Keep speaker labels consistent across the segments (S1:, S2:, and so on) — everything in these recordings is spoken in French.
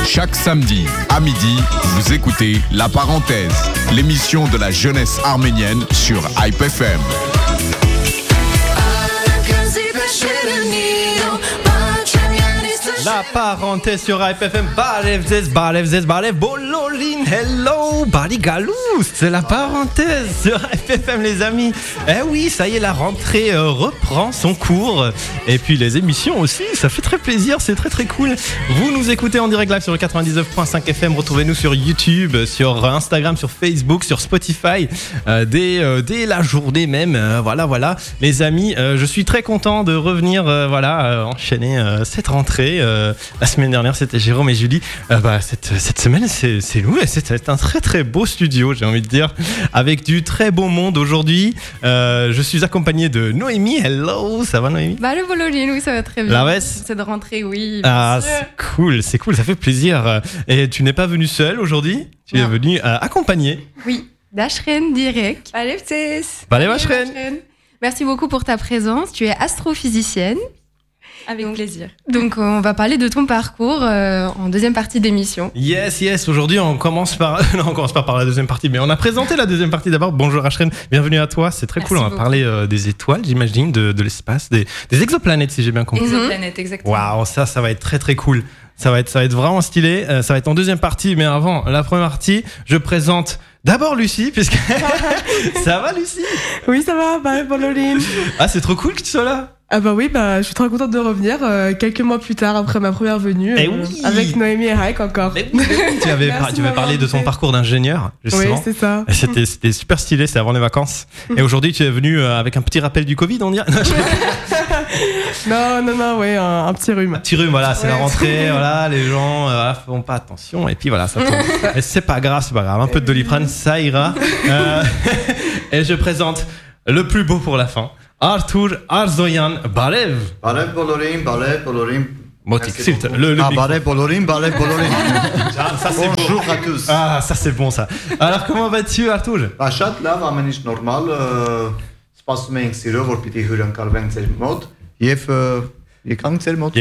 S1: Chaque samedi à midi, vous écoutez La Parenthèse, l'émission de la jeunesse arménienne sur Hype FM.
S2: La parenthèse sur AFFM, Balev Bololin, hello, Baligalous, c'est la parenthèse sur AFFM les amis. Eh oui, ça y est, la rentrée reprend son cours. Et puis les émissions aussi, ça fait très plaisir, c'est très très cool. Vous nous écoutez en direct live sur le 99.5 FM, retrouvez-nous sur YouTube, sur Instagram, sur Facebook, sur Spotify, dès la journée même. Voilà, les amis, je suis très content de revenir, enchaîner cette rentrée. La semaine dernière c'était Jérôme et Julie. Cette semaine c'est nous et c'est un très très beau studio, j'ai envie de dire, avec du très beau monde aujourd'hui. Je suis accompagné de Noémie. Hello, ça va Noémie?
S3: Le Bololin, oui, ça va très bien.
S2: La West.
S3: C'est de rentrer, oui.
S2: C'est cool, ça fait plaisir. Et tu n'es pas venue seule aujourd'hui, tu es venue accompagnée.
S3: Oui, d'Ashren direct.
S2: Balev Ashren.
S3: Merci beaucoup pour ta présence. Tu es astrophysicienne.
S4: Avec plaisir.
S3: Donc, on va parler de ton parcours en deuxième partie d'émission.
S2: Yes. Aujourd'hui, on commence pas par la deuxième partie, mais on a présenté la deuxième partie d'abord. Bonjour Ashren, bienvenue à toi. C'est très cool. On va parler des étoiles, j'imagine, de l'espace, des exoplanètes, si j'ai bien compris.
S4: Exoplanètes, exactement.
S2: Waouh, ça va être très très cool. Ça va être vraiment stylé. Ça va être en deuxième partie, mais avant la première partie, je présente d'abord Lucie, puisque ça va Lucie?
S5: Oui, ça va. Bololin.
S2: Ah, c'est trop cool que tu sois là.
S5: Ah bah oui, je suis très contente de revenir quelques mois plus tard après ma première venue avec Noémie et Raik encore.
S2: Tu avais parlé de ton parcours d'ingénieur justement.
S5: Oui, c'est ça.
S2: C'était super stylé, c'est avant les vacances. Et aujourd'hui tu es venu avec un petit rappel du Covid, on dirait.
S5: Non, ouais, un petit rhume.
S2: Un petit rhume, voilà, c'est la rentrée, voilà, les gens font pas attention et puis voilà, ça tombe. Mais c'est pas grave, un peu de Doliprane, ça ira. Et je présente le plus beau pour la fin. Arthur Arzoyan Balev.
S6: Balev Bolorim.
S2: Motik,
S6: Balev Bolorim.
S2: Ça c'est
S6: Bonjour à tous.
S2: Ah, ça c'est bon ça. Alors comment vas-tu Arthur?
S6: Շատ լավ, ամեն ինչ նորմալ, սպասում ենք սիրով, որ պիտի հյուրընկալվենք ձեր մոտ եւ Yekank Zelmot.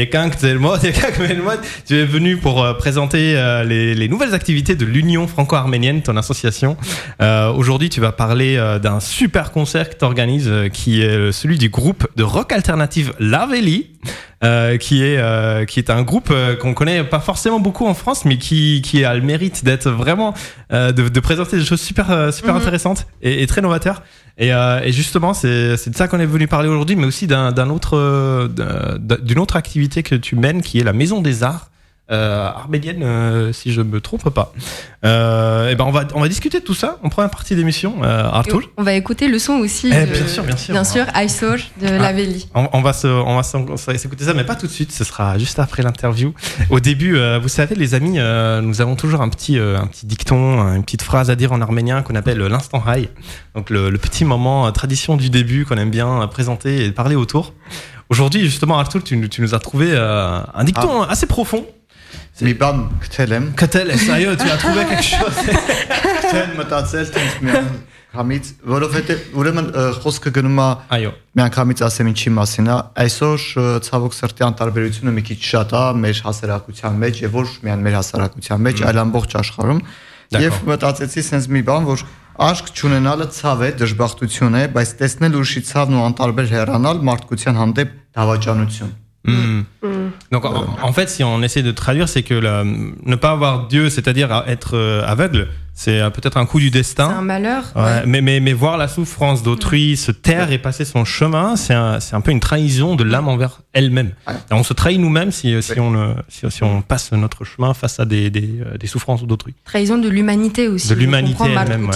S6: Tu es venu pour présenter les nouvelles activités de l'Union franco-arménienne, ton association. Aujourd'hui, tu vas parler d'un super concert que tu organises, qui est celui du groupe de rock alternatif Laveli, qui est un groupe qu'on connaît pas forcément beaucoup en France, mais qui a le mérite d'être vraiment de présenter des choses super intéressantes et très novateurs. Et justement, c'est de ça qu'on est venu parler aujourd'hui, mais aussi d'une autre activité que tu mènes, qui est la Maison des Arts arménienne, si je me trompe pas. On va discuter de tout ça en première partie d'émission, Arthur.
S3: On va écouter le son aussi. Bien sûr, Aysor de Laveli.
S2: On va s'écouter ça, mais pas tout de suite. Ce sera juste après l'interview. Au début, vous savez, les amis, nous avons toujours un petit dicton, une petite phrase à dire en arménien qu'on appelle l'instant high. Donc le petit moment tradition du début qu'on aime bien présenter et parler autour. Aujourd'hui, justement, Arthur, tu nous as trouvé un dicton assez profond.
S6: Մի բան գտել եմ։
S2: Sérieux, tu as trouvé quelque chose?
S6: Գտել մտածել տենց միանգամից, որովհետեւ ուրեմն խոսքը գնում է միանգամից ասեմ ինչի մասին է։ Այսօր ցավոք սրտի անտարբերությունը մի քիչ շատ է մեր հասարակության մեջ եւ ոչ միայն մեր հասարակության մեջ, այլ ամբողջ աշխարհում։ Եվ մտածեցի sense մի բան, որ աշկ չունենալը ցավ է, դժբախտություն է, բայց տեսնել ուրիշի ցավն ու անտարբեր հեռանալ մարդկության հանդեպ դավաճանություն։
S2: Donc en fait, si on essaie de traduire, c'est que ne pas avoir Dieu, c'est-à-dire être aveugle, c'est peut-être un coup du destin.
S3: C'est un malheur.
S2: Ouais. Mais voir la souffrance d'autrui, se taire et passer son chemin, c'est un peu une trahison de l'âme envers elle-même. Et on se trahit nous-mêmes si on passe notre chemin face à des souffrances d'autrui.
S3: Trahison de l'humanité aussi.
S2: De l'humanité elle-même.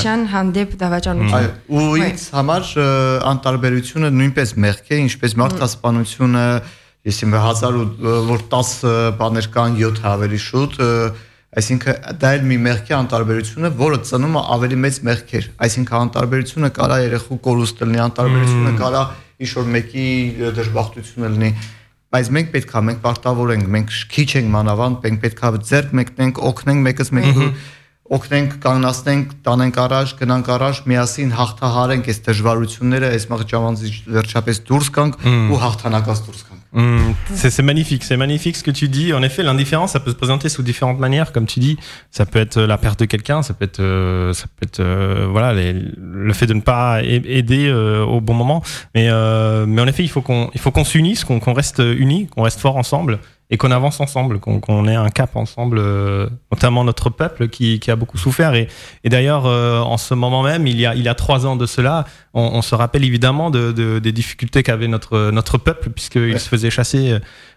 S6: Ու ինձ համար անտարբերությունը նույնպես մեղք է, ինչպես մարդասպանությունը. Ես իմ 1010 բաներ կան 7 ավելի շուտ, այսինքն դա էլ մի մեղքի անտարբերությունը, որը ծնում է ավելի մեծ մեղքեր, այսինքն անտարբերությունը կարա երեխու կորուստ լինի, անտարբերությունը կարա ինչ-որ մեկի դժբախտությունը լինի, բայց մենք պետք է պարտավոր ենք, մենք քիչ ենք մանավանդ, մենք պետք է ձեռք մեկնենք, օգնենք մեկս մեկին, օգնենք, կանգնացնենք, տանենք առաջ, գնանք առաջ, միասին հաղթահարենք այս դժվարությունները, այս մղճավանձից վերջապես դուրս գանք ու հաղթանակած դուրս գանք.
S2: C'est magnifique ce que tu dis. En effet, l'indifférence, ça peut se présenter sous différentes manières, comme tu dis. Ça peut être la perte de quelqu'un, ça peut être voilà, le fait de ne pas aider au bon moment. Mais en effet, il faut qu'on s'unisse, qu'on reste unis, qu'on reste fort ensemble et qu'on avance ensemble, qu'on ait un cap ensemble, notamment notre peuple qui a beaucoup souffert. Et d'ailleurs, en ce moment même, il y a 3 ans de cela, on se rappelle évidemment des difficultés qu'avait notre peuple, puisqu'il se faisait chasser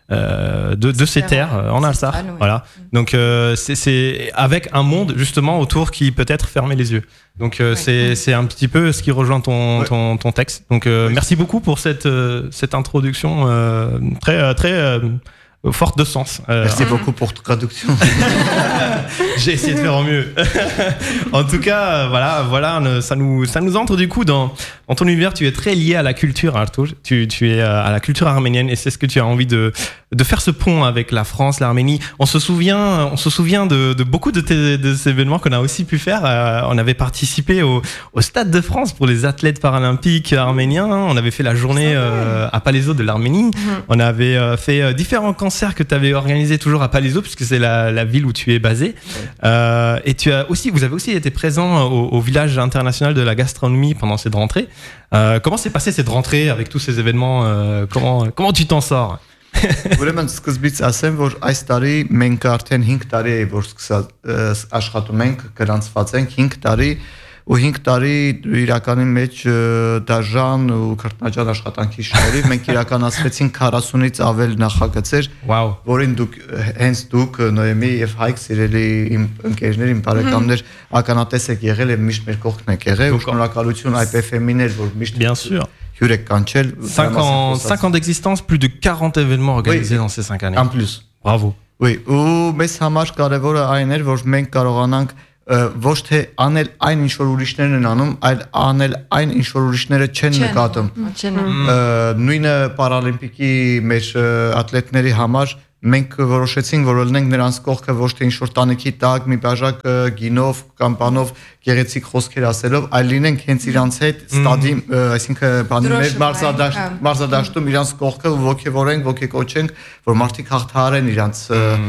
S2: de ses terres en Alsace. Voilà. Donc c'est avec un monde justement autour qui peut-être fermait les yeux. Donc c'est un petit peu ce qui rejoint ton texte. Donc merci beaucoup pour cette introduction très forte de sens.
S6: Merci beaucoup pour ta traduction.
S2: J'ai essayé de faire en mieux. En tout cas, voilà, ça nous entre du coup dans ton univers. Tu es très lié à la culture, Artur. Tu es à la culture arménienne et c'est ce que tu as envie de faire ce pont avec la France, l'Arménie. On se souvient de beaucoup de ces événements qu'on a aussi pu faire. On avait participé au Stade de France pour les athlètes paralympiques arméniens. On avait fait la journée à Palaiseau de l'Arménie. On avait fait différents concerts que tu avais organisé toujours à Palaiseau, puisque c'est la ville où tu es basé. Et vous avez aussi été présent au village international de la gastronomie pendant cette rentrée. Comment s'est passée cette rentrée avec tous ces événements? Comment tu t'en sors?
S6: Ուրեմն սկզբից ասեմ, որ այս տարի մենք արդեն 5 տարի է որ սկսած աշխատում ենք, գրանցված ենք 5 տարի ու 5 տարի իրականի մեջ դաժան ու քրտնաջան աշխատանքի շնորհիվ մենք իրականացրեցինք 40-ից ավել նախագծեր, որին դուք Նոյեմի եւ Հայկ սիրելի իմ ընկերներ, իմ բարեկամներ ականատես եք եղել եւ միշտ մեր կողքն եք եղել, շնորհակալություն IPFM-ին էր, որ միշտ
S2: Bien sûr.
S6: 5
S2: ans d'existence, plus de 40 événements organisés dans ces 5 années.
S6: En plus.
S2: Bravo.
S6: Oui, ու մեզ համար կարևորը այն էր, որ մենք կարողանանք ոչ թե անել այն ինչ որ ուրիշներն են անում, այլ անել այն ինչ որ ուրիշները չեն նկատում։ Նույնը պարալիմպիկի մեր ատլետների համար մենք որոշեցինք, որ լինենք նրանց կողքը ոչ թե ինչ որ տանիքի տակ մի բաժակ գինով կամ բանով գեղեցիկ խոսքեր ասելով, այլ լինենք հենց իրանց հետ ստադի, այսինքն բանի մեր մարզադաշտում իրանց կողքը ոգևորենք, ոգեկոչենք, որ մարդիկ հաղթահարեն իրանց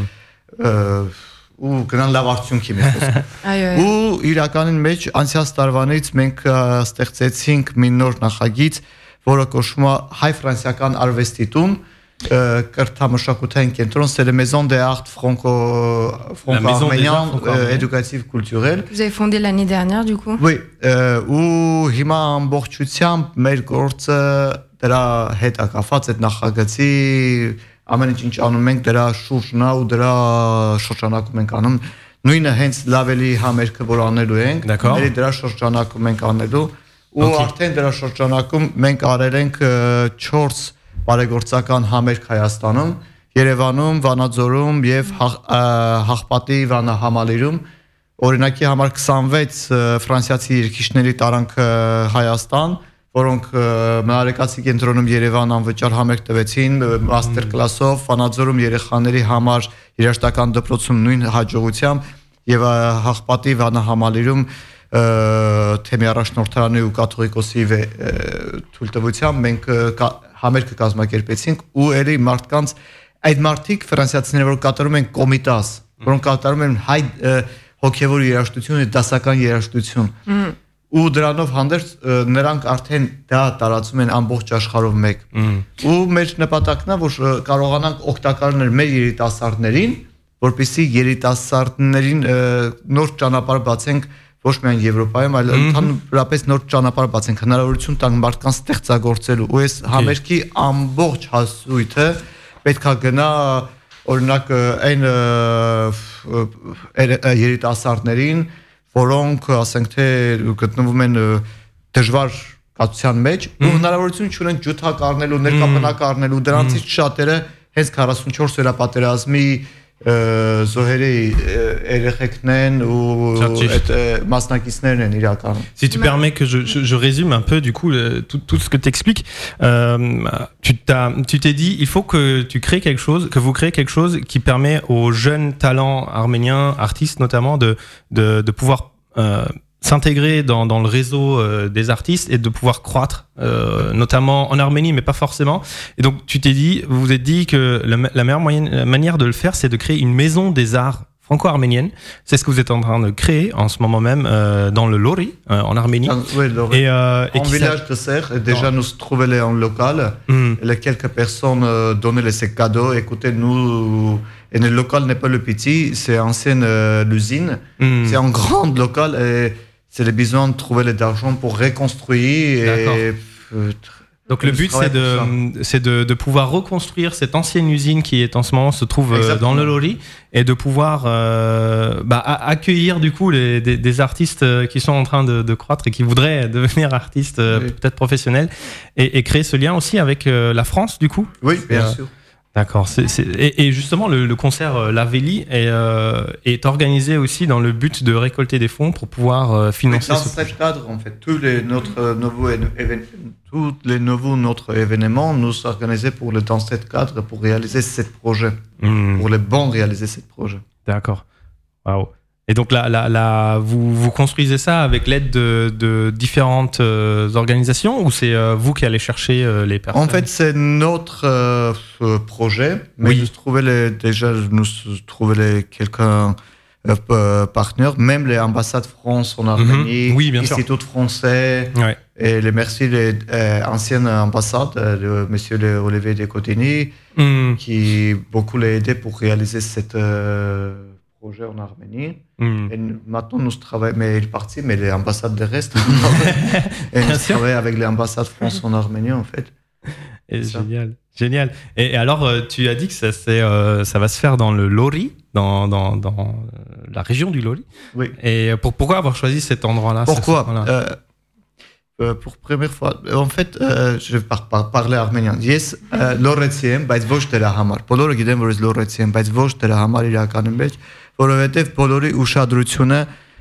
S6: ու գնան լավ արդյունքի մեր խոսքը։ Ու իրականին մեջ անցյալ տարվանից մենք ստեղծեցինք մի նոր նախագիծ, որը կոչվում է հայ-ֆրանսիական արվեստի տուն, կրթամշակութային կենտրոն, c'est la maison des arts franco-arméniens éducatifs culturels.
S3: Vous avez fondé l'année dernière du coup?
S6: Oui, ու հիմա ամբողջությամբ մեր գործը դրա հետ ակապված այդ նախագծի ամեն ինչ անում ենք դրա շուրջն ու դրա շրջանակում ենք անում նույնը հենց լավելի համերգը որ անելու ենք մեր դրա շրջանակում ենք անելու ու արդեն դրա շրջանակում մենք արել ենք 4 բարեգործական համերգ Հայաստանում, Երևանում, Վանաձորում եւ Հաղպատի Վանահամալիրում օրինակի համար 26 ֆրանսիացի երգիչների տարանք Հայաստան, որոնք Մնարեկացի կենտրոնում Երևան անվճար համերգ տվեցին մաստեր կլասով, Վանաձորում երեխաների համար երաժշտական դպրոցում նույն հաջողությամբ եւ Հաղպատի Վանահամալիրում թեմի առաջնորդարանի ու կաթողիկոսի թույլտվությամբ մենք համերգը կազմակերպեցինք ու ելի մարդկանց այդ մարդիկ ֆրանսիացիները որ կատարում են կոմիտաս, որոնք կատարում են հայ հոգևոր երաժշտություն, դասական երաժշտություն ու դրանով հանդերձ նրանք արդեն դա տարածում են ամբողջ աշխարհով մեկ ու մեր նպատակն է որ կարողանանք օգտակարներ մեր երիտասարդներին, որպեսզի երիտասարդներին նոր ճանապարհ բացենք ոչ միայն Եվրոպայում, այլ ընդհանրապես նոր ճանապարհ բացենք, հնարավորություն տանք մարդկանց ստեղծագործելու ու այս համերգի ամբողջ հասույթը պետք է գնա օրինակ այն երիտասարդներին, որոնք ասենք թե գտնվում են դժվար կացության մեջ ու հնարավորություն չունեն ջութակ առնելու, ներկապնակ առնելու, դրանցից շատերը հենց 44 վերապատերազմի Zoheri Ereknen ou Masnakisnen Irakan.
S2: Si tu permets que je résume un peu du coup tout ce que tu expliques, tu t'es dit il faut que vous créez quelque chose qui permet aux jeunes talents arméniens, artistes notamment, de pouvoir s'intégrer dans le réseau des artistes et de pouvoir croître, notamment en Arménie, mais pas forcément. Et donc, vous vous êtes dit que la meilleure manière de le faire, c'est de créer une maison des arts franco-arménienne. C'est ce que vous êtes en train de créer en ce moment même dans le Lori, en Arménie.
S6: Oui, Lori. Et en village de Serre, déjà nous trouvons en local. Les quelques personnes donnaient ces cadeaux. Écoutez, nous... Et le local n'est pas le petit, c'est ancienne l'usine. C'est un grand local et c'est le besoin de trouver l'argent pour reconstruire.
S2: Donc le but c'est de pouvoir reconstruire cette ancienne usine qui est en ce moment se trouve dans le Lori et de pouvoir accueillir du coup des artistes qui sont en train de croître et qui voudraient devenir artistes peut-être professionnels et créer ce lien aussi avec la France du coup.
S6: Oui, bien sûr.
S2: D'accord. Et justement, le concert La Vélie est organisé aussi dans le but de récolter des fonds pour pouvoir financer
S6: ce projet. Dans ce cadre, en fait, tous les nouveaux événements, nous organisés dans ce cadre pour réaliser ce projet, pour les bons réaliser ce projet.
S2: D'accord. Waouh. Et donc là, vous construisez ça avec l'aide de différentes organisations ou c'est vous qui allez chercher les personnes?
S6: En fait, c'est notre projet, mais nous trouvons quelques partenaires, même les ambassades de France en Arménie, l'Institut français, et les anciennes ambassades de M. Olivier de Cotigny, qui beaucoup l'ont aidé pour réaliser cette projet en Arménie. Et maintenant, nous travaillons, mais il est parti, mais les ambassades de reste. Et nous travaillons avec les ambassades de France en Arménie, en fait.
S2: Et génial. Et alors, tu as dit que ça va se faire dans le Lori, dans la région du Lori.
S6: Oui.
S2: Et pourquoi avoir choisi cet endroit-là?
S6: Pourquoi pour première fois, en fait, je vais parler arménien. Yes, Loretsiem, բայց ոչ դրա համար։ Բոլորը գիտեն, որ ես Լորեցիեմ, բայց ոչ դրա համար իրականում մեջ, որովհետև բոլորի ուշադրությունը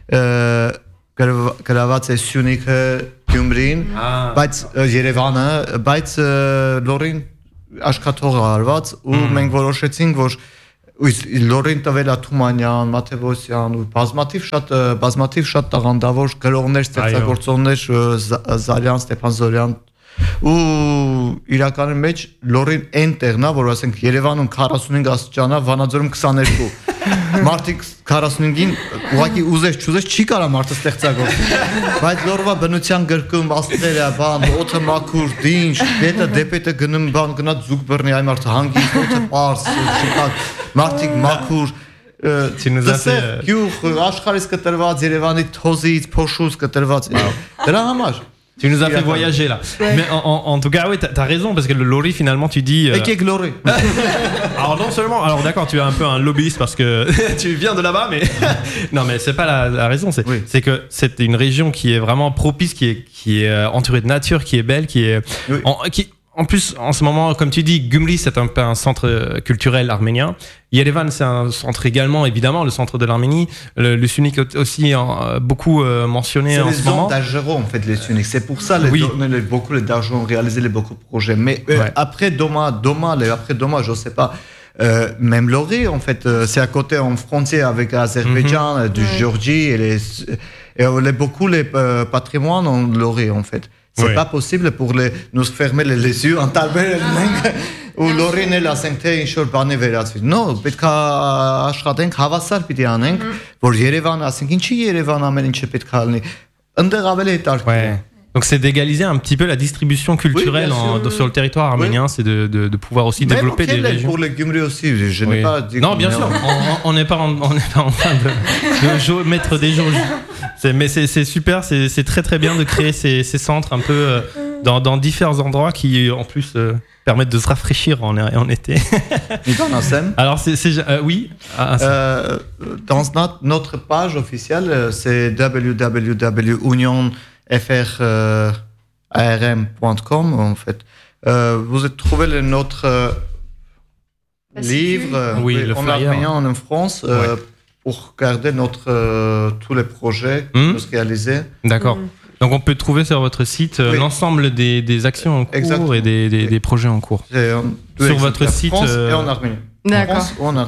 S6: գրաված է Սյունիքը, Գյումրին, բայց Երևանը, բայց Լորին աշխատող արված ու մենք որոշեցինք, որ Լորին տվել է Թումանյան, Մաթևոսյան ու բազմաթիվ շատ տաղանդավոր գրողներ, ստեղծագործողներ, Զարյան, Ստեփան Զորյան ու իրականում մեջ Լորին այն տեղն է, որ ասենք Երևանում 45 աստիճան է, Վանաձորում 22 մարդիկ 45-ին ուղղակի ուզես չի կարա մարդը ստեղծագործել, բայց Լորվա բնության գրկում աստղերը, օդը մաքուր, դինջ, դեպետը գնում գնաց զուգ բռնի, այ մարդը հանգիստ, օդը պարզ, շփակ, մարդիկ մաքուր, գյուղ, աշխարհից կտրված, Երևանի թոզից, փոշուց կտրված, դրա համար.
S2: Tu nous as fait voyager là. Mais en tout cas, oui, t'as raison, parce que le Lori, finalement, tu dis.
S6: Et qui est Lori?
S2: Alors, non seulement. Alors, d'accord, tu es un peu un lobbyiste parce que tu viens de là-bas, mais. Non, mais c'est pas la raison. C'est que c'est une région qui est vraiment propice, qui est entourée de nature, qui est belle, en plus, en ce moment, comme tu dis, Gümrü, c'est un peu un centre culturel arménien. Yerevan, c'est un centre également, évidemment, le centre de l'Arménie. Le Sunnik aussi, beaucoup mentionné en ce moment.
S6: C'est les zones d'argent, en fait, les Sunniks. C'est pour ça donner beaucoup d'argent, réaliser beaucoup de projets. Mais après Doma, je sais pas. Même Lori, en fait, c'est à côté, en frontière avec l'Azerbaïdjan, du Géorgie, et beaucoup les patrimoines en Lori, en fait. C'est pas possible pour nous fermer les yeux en talbel ou Լորին էլ ասենք թե ինչ որ բանի վերածվի։ No, պետք է աշխատենք, հավասար պիտի անենք, որ Երևանը ասենք ինչի Երևան ամեն ինչը պետք է լինի։ Այնտեղ ավելի հետաքրքիր։
S2: Donc c'est d'égaliser un petit peu la distribution culturelle sur le territoire arménien, c'est de pouvoir aussi développer des régions.
S6: Pour les Gümrü aussi, je n'ai pas dit.
S2: Non, bien sûr, on n'est pas en train de mettre des jauges. Mais c'est super, c'est très très bien de créer ces centres un peu dans différents endroits qui en plus permettent de se rafraîchir en été. Alors oui.
S6: Dans notre page officielle, c'est www.unionfrarm.com en fait. Vous trouvez notre livre en arménien en France pour regarder tous les projets que nous réalisons.
S2: D'accord. Donc on peut trouver sur votre site l'ensemble des actions en cours et des projets en cours. Sur votre site
S6: et en arménien.
S3: D'accord.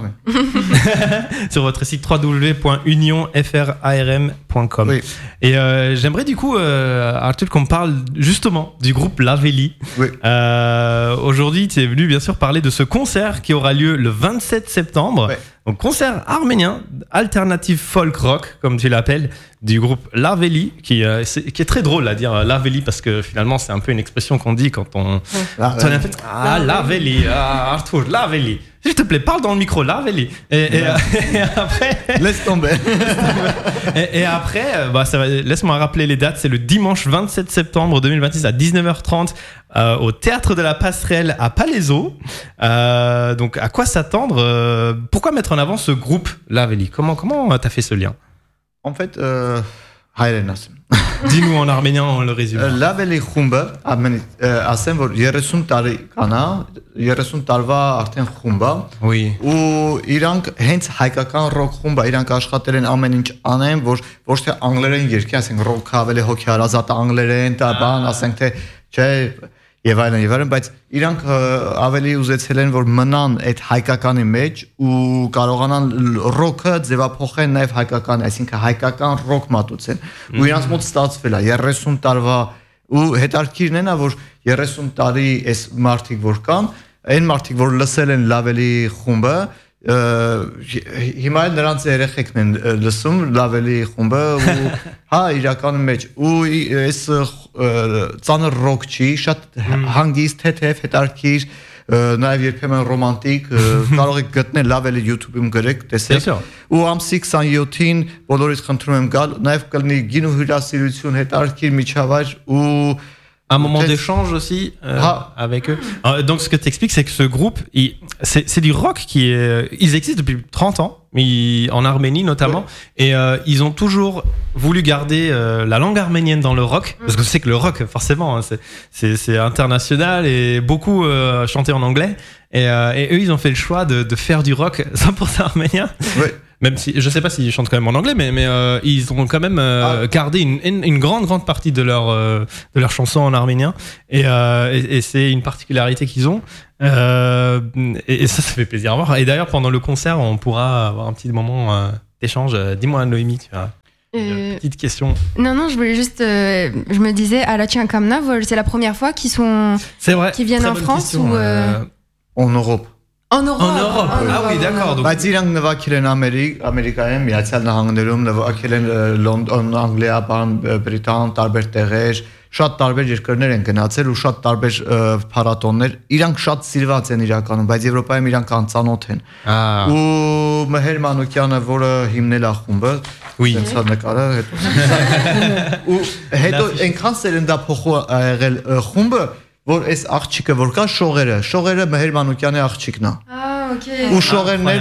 S2: Sur votre site www.unionfrarm.com.
S6: Oui.
S2: Et j'aimerais du coup, Arthur, qu'on parle justement du groupe Laveli.
S6: Oui.
S2: Aujourd'hui, tu es venu bien sûr parler de ce concert qui aura lieu le 27 septembre.
S6: Oui.
S2: Donc concert arménien, alternative folk rock, comme tu l'appelles, du groupe Laveli, qui est très drôle à dire Laveli parce que finalement c'est un peu une expression qu'on dit quand on... Laveli, Arthur, Laveli. S'il te plaît, parle dans le micro, Laveli. Et après...
S6: Laisse tomber.
S2: et après, laisse-moi rappeler les dates, c'est le dimanche 27 septembre 2026 à 19h30 au Théâtre de la Passerelle à Palaiseau. Donc à quoi s'attendre pourquoi mettre en avant ce groupe Laveli? Comment t'as fait ce lien?
S6: En fait,
S2: dis-nous en arménien, on le résume.
S6: Laveli խումբը ասեմ որ 30 տարի կանա 30 տարվա արդեն խումբ է ու իրանք հենց հայկական ռոք խումբ է իրանք աշխատել են ամեն ինչ անեն որ ոչ թե անգլերեն երգի ասենք ռոք ավելի հոգեարազատ անգլերեն դա բան ասենք թե չէ եւ այլն բայց իրանք ավելի ուզեցել են որ մնան այդ հայկականի մեջ ու կարողանան ռոքը ձևափոխեն նաեւ հայկական այսինքն հայկական ռոք մատուցեն ու իրանք մոտ ստացվել է 30 տարվա ու հետարքիրն է որ 30 տարի այս մարդիկ որ կան այն մարդիկ որ լսել են Laveli խումբը հիմա նրանց երեխեքն են լսում Laveli խումբը ու հա իրականում մեջ ու այս ծանր ռոք չի շատ հանգիստ թեթև հետարքիր նաև երբեմն ռոմանտիկ կարող եք գտնել Laveli YouTube-ում գրեք տեսեք ու ամսի 27-ին բոլորից խնդրում եմ գալ նաև կլինի գինու հյուրասիրություն հետարքիր միջավայր ու
S2: un moment d'échange aussi avec eux. Alors, donc ce que tu expliques, c'est que ce groupe, c'est du rock ils existent depuis 30 ans, en Arménie notamment, et ils ont toujours voulu garder la langue arménienne dans le rock, parce que c'est que le rock, forcément, hein, c'est international et beaucoup chanté en anglais, et eux, ils ont fait le choix de faire du rock 100% arménien.
S6: Oui.
S2: Même si je sais pas s'ils chantent quand même en anglais, mais ils ont quand même gardé une grande partie de leur chanson en arménien, et c'est une particularité qu'ils ont, et ça fait plaisir à voir. Et d'ailleurs pendant le concert, on pourra avoir un petit moment d'échange. Dis-moi Noémie, tu as une petite question.
S3: Non, je voulais juste, je me disais à la Tchankamna, c'est la première fois qu'ils viennent en France ou
S6: en Europe.
S3: En Europe.
S2: Ah oui, d'accord.
S6: Բայց իրանք նվագել են Ամերիկայում, Միացյալ Նահանգներում, նվագել են Լոնդոն, Անգլիա, Բրիտան, տարբեր տեղեր, շատ տարբեր երկրներ են գնացել ու շատ տարբեր փառատոններ։ Իրանք շատ սիրված են իրականում, բայց Եվրոպայում իրանք անծանոթ են։ Ու Մհեր Մանուկյանը, որը հիմնել է խումբը, դենսա նկարը հետո։ Ու հետո այնքան սերնդափոխ եղել խումբը որ այս աղջիկը որ կա շողերը Մհեր Մանուկյանի աղջիկն է։ Ու շողերն էլ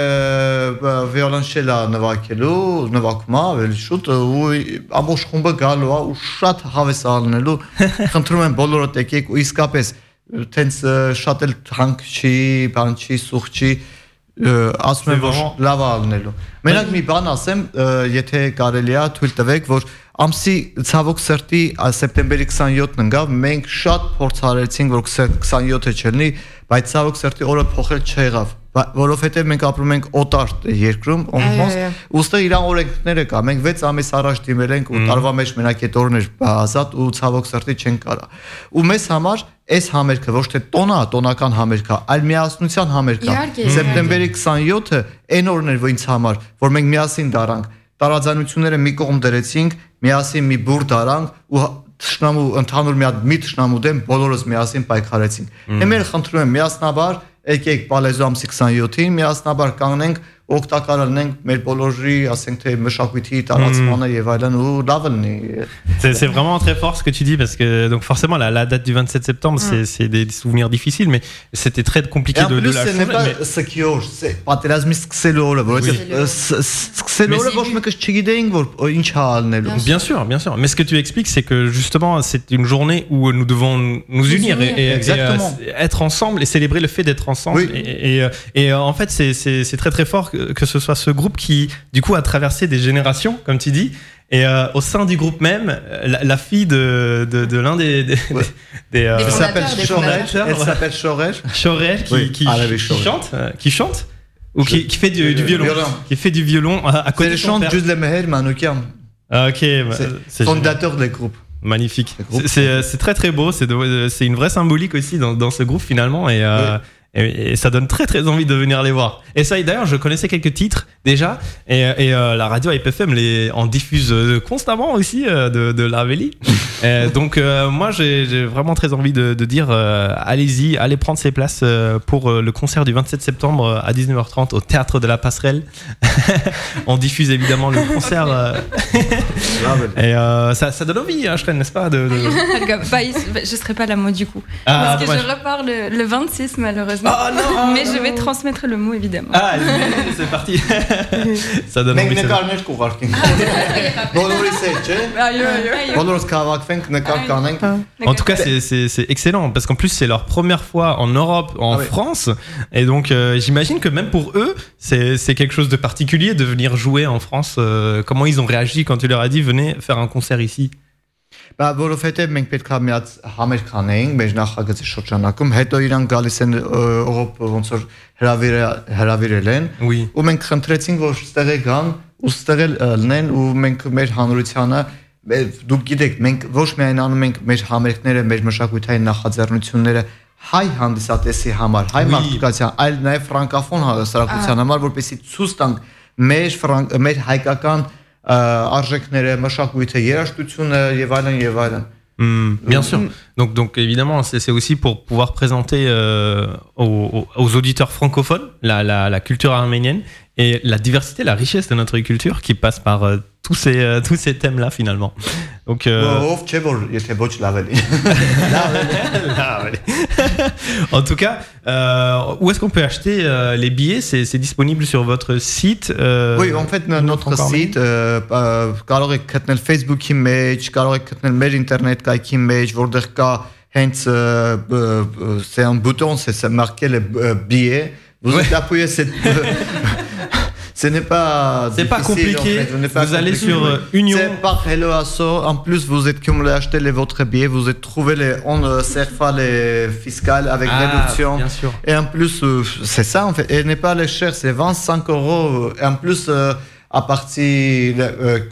S6: վիոլոնչելա նվագում է ավելի շուտ ու ամբողջ խումբը գալու է ու շատ հավես ալնելու խնդրում եմ բոլորդ եկեք ու իսկապես տենց շատ էլ թանկ չի, բան չի, սուղ չի ասում եմ որ լավ ալնելու։ Մենակ մի բան ասեմ, եթե կարելի է թույլ տվեք որ ամսի ցավոք սրտի սեպտեմբերի 27-ն ընկավ, մենք շատ փորձարեցինք որ 27-ը չլինի, բայց ցավոք սրտի օրը փոխել չեղավ, որովհետև մենք ապրում ենք օտար երկրում, ուստի իրան օրենքները կա, մենք 6 ամիս առաջ դիմել ենք ու տարվա մեջ մենակ այդ օրն էր ազատ ու ցավոք սրտի չենք կարա։ Ու մեզ համար այս համերգը ոչ թե տոնական համերգ է, այլ միասնության համերգ է։ Սեպտեմբերի 27-ը այն օրն էր որ ինձ համար, որ մենք միասին դարանք, տարաձայնությունները մի կողմ դրեցինք, միասին մի բուր դարանք ու թշնամու ընդհանուր մի թշնամու դեմ բոլորս միասին պայքարեցինք։ Հիմա խնդրում եմ միասնաբար եկեք Պալեզո ամսի 27-ին միասնաբար կանգնենք օգտակար լինենք մեր բոլորի, ասենք թե մշակույթի տարածմանը եւ այլն ու լավ լինի.
S2: C'est vraiment très fort ce que tu dis parce que donc forcément la date du 27 septembre c'est des souvenirs difficiles mais c'était très compliqué de la changer.
S6: Ce n'est pas secure, c'est պատերազմի սկսելու օրը, որովհետեւ սկսելու օրը ոչ մեկը չգիտեինք որ ինչ ա ալնելու.
S2: Bien sûr. Mais ce que tu expliques c'est que justement c'est une journée où nous devons nous unir et être ensemble et célébrer le fait d'être ensemble et en fait c'est très très fort que ce soit ce groupe qui du coup a traversé des générations comme tu dis et au sein du groupe même la fille de l'un des
S6: elle s'appelle Shorej
S2: qui chante ou qui fait du violon à côté de son père.
S6: Juste le Meher Manoukian.
S2: OK,
S6: c'est fondateur du groupe.
S2: Magnifique. C'est très très beau, c'est une vraie symbolique aussi dans ce groupe finalement et ça donne très très envie de venir les voir. Et ça d'ailleurs je connaissais quelques titres déjà et la radio IPFM en diffuse constamment aussi de l'Arménie. Donc moi j'ai vraiment très envie de dire allez-y, allez prendre ces places pour le concert du 27 septembre à 19h30 au Théâtre de la Passerelle. On diffuse évidemment le concert et ça donne envie, hein, Shrine, n'est-ce pas
S4: je serai pas là moi du coup parce que je repars le 26 malheureusement. Mais je vais transmettre le mot évidemment.
S2: C'est parti. Ça donne envie. En tout cas, c'est excellent parce qu'en plus c'est leur première fois en Europe, en France, et donc j'imagine que même pour eux, c'est quelque chose de particulier de venir jouer en France. Comment ils ont réagi quand tu leur as dit venez faire un concert ici?
S6: Որովհետև մենք պետք է միած համեր կանեինք մեր նախագծի շրջանակում, հետո իրանք գալիս են Եվրոպա ոնց որ հրավիրել են ու մենք խնդրեցինք որ ստեղ գան ու ստեղ լինեն ու մենք մեր հանրությանը դուք գիտեք մենք ոչ միայն անում ենք մեր համերգները, մեր մշակութային նախաձեռնությունները հայ հանդիսատեսի համար, հայ մարդկության, այլ նաև ֆրանկաֆոն հասարակության համար, որպեսզի ցույց տանք մեր հայկական արժեքները, մշակույթը, երաժշտությունը եւ այլն.
S2: Bien sûr. Donc évidemment, c'est aussi pour pouvoir présenter aux auditeurs francophones la culture arménienne et la diversité, la richesse de notre culture qui passe par tous ces thèmes-là finalement. Donc en tout cas, où est-ce qu'on peut acheter les billets? C'est disponible sur votre site?
S6: Oui, en fait notre site կարող եք գտնել Facebook-ի մեջ, կարող եք գտնել մեր ինտերնետ կայքի մեջ, որտեղ կա hence c'est un bouton, c'est marqué le billet. Vous appuyez cette Ce n'est pas
S2: compliqué. En fait. Vous allez sur Union.
S6: C'est par Hello Asso. En plus, vous êtes comme acheté votre billet. Vous êtes trouvé on CERFA les fiscales avec réduction.
S2: Bien sûr.
S6: Et en plus, c'est ça en fait. Et n'est pas les cher, c'est 25 €. Et en plus, à partir